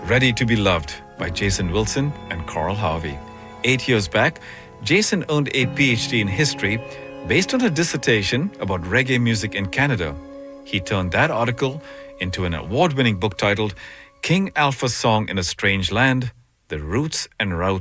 Ready to be Loved by Jason Wilson and Coral Harvey. 8 years back, Jason earned a PhD in history based on a dissertation about reggae music in Canada. He turned that article into an award-winning book titled King Alpha's Song in a Strange Land, The Roots and Routes